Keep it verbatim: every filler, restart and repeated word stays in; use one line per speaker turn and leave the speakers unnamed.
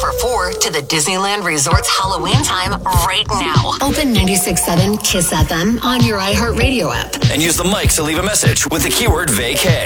for four to the Disneyland Resort's Halloween time right now. Open ninety-six point seven KISS F M on your iHeartRadio app.
And use the mic to leave a message with the keyword vacay.